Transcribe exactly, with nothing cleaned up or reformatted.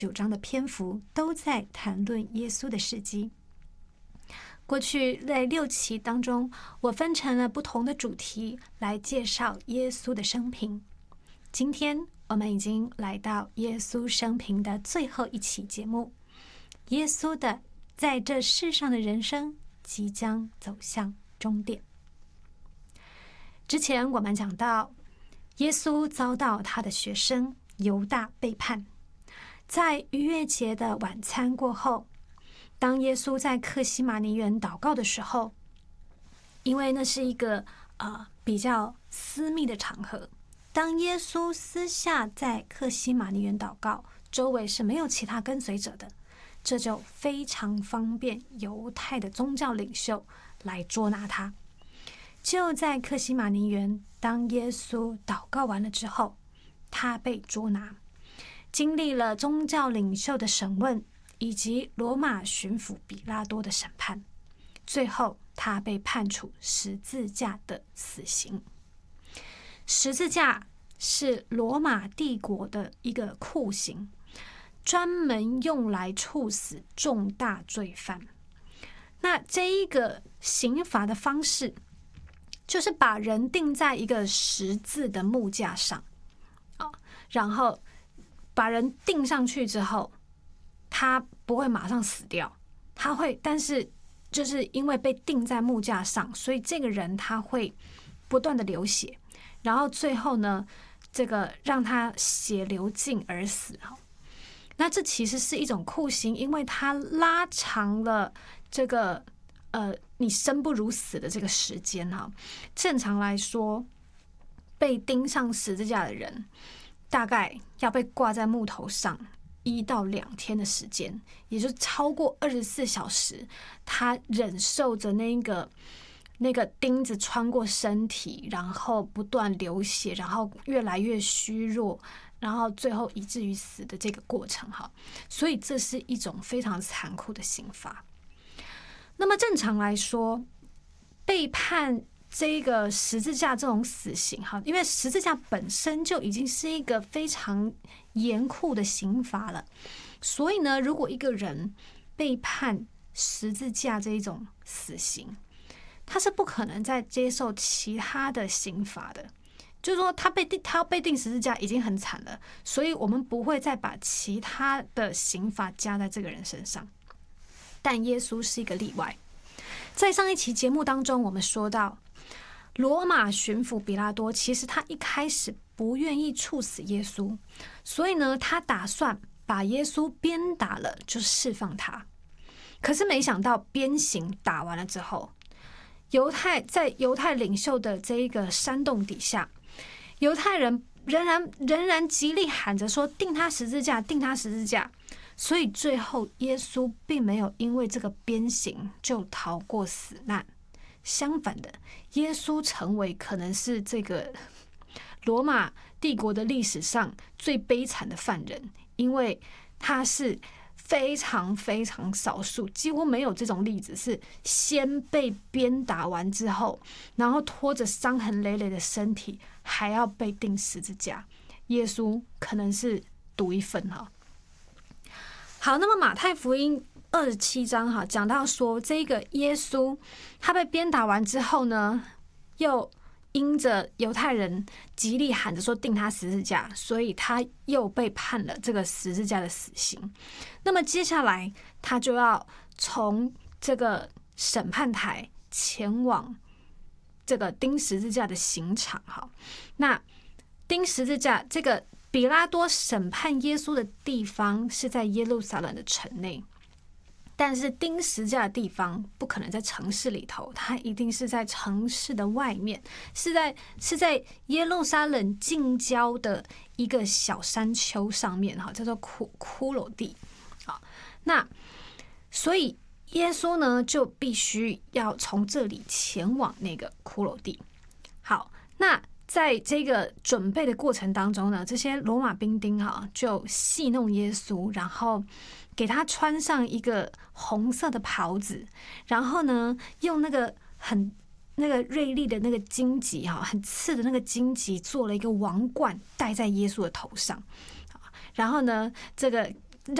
九章的篇幅都在谈论耶稣的事迹。过去在六期当中，我分成了不同的主题来介绍耶稣的生平。今天我们已经来到耶稣生平的最后一期节目，耶稣的在这世上的人生即将走向终点。之前我们讲到，耶稣遭到他的学生犹大背叛。在逾越节的晚餐过后，当耶稣在客西马尼园祷告的时候，因为那是一个呃比较私密的场合，当耶稣私下在客西马尼园祷告，周围是没有其他跟随者的，这就非常方便犹太的宗教领袖来捉拿他。就在客西马尼园，当耶稣祷告完了之后，他被捉拿，经历了宗教领袖的审问以及罗马巡抚比拉多的审判，最后他被判处十字架的死刑。十字架是罗马帝国的一个酷刑，专门用来处死重大罪犯。那这一个刑罚的方式，就是把人钉在一个十字的木架上，然后把人钉上去之后，他不会马上死掉，他会，但是就是因为被钉在木架上，所以这个人他会不断的流血，然后最后呢，这个让他血流尽而死。那这其实是一种酷刑，因为它拉长了这个呃你生不如死的这个时间哈。正常来说，被钉上十字架的人，大概要被挂在木头上一到两天的时间，也就是超过二十四小时，他忍受着那个那个钉子穿过身体，然后不断流血，然后越来越虚弱，然后最后以至于死的这个过程哈。所以这是一种非常残酷的刑罚。那么正常来说，被判这个十字架这种死刑哈，因为十字架本身就已经是一个非常严酷的刑罚了，所以呢，如果一个人被判十字架这一种死刑，他是不可能再接受其他的刑罚的。就是说他被定他要被定十字架已经很惨了，所以我们不会再把其他的刑罚加在这个人身上。但耶稣是一个例外。在上一期节目当中，我们说到罗马巡抚比拉多其实他一开始不愿意处死耶稣，所以呢，他打算把耶稣鞭打了就释放他。可是没想到鞭刑打完了之后，犹太在犹太领袖的这一个煽动底下，犹太人仍然仍然极力喊着说钉他十字架，钉他十字架。所以最后耶稣并没有因为这个鞭刑就逃过死难，相反的，耶稣成为可能是这个罗马帝国的历史上最悲惨的犯人，因为他是非常非常少数，几乎没有这种例子是先被鞭打完之后，然后拖着伤痕累累的身体还要被钉十字架。耶稣可能是独一份哈。好，那么马太福音二十七章哈，讲到说这个耶稣他被鞭打完之后呢，又因着犹太人极力喊着说钉他十字架，所以他又被判了这个十字架的死刑。那么接下来他就要从这个审判台前往这个钉十字架的刑场哈。那钉十字架这个比拉多审判耶稣的地方是在耶路撒冷的城内，但是钉十字架的地方不可能在城市里头，它一定是在城市的外面，是在是在耶路撒冷近郊的一个小山丘上面哈，叫做骷骷髅地。好，那所以耶稣呢就必须要从这里前往那个骷髅地。好，那在这个准备的过程当中呢，这些罗马兵丁哈就戏弄耶稣，然后给他穿上一个红色的袍子，然后呢用那个很那个锐利的那个荆棘哈，很刺的那个荆棘做了一个王冠戴在耶稣的头上，然后呢这个